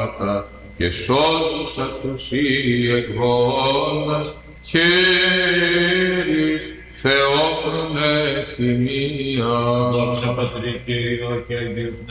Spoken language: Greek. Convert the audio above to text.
θαύματα και σώζουσα τους εκβόλας χέρις Θεόφρονε θυμία. Δόξα Πατρί και Υιό και Αγίου